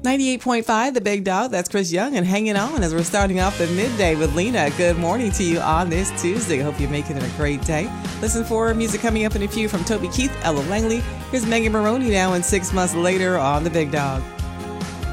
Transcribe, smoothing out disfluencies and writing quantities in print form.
98.5, The Big Dog. That's Chris Young and hanging on as we're starting off the midday with Lena. Good morning to you on this Tuesday. Hope you're making it a great day. Listen for music coming up in a few from Toby Keith, Ella Langley. Here's Megan Maroney now and 6 months later on The Big Dog.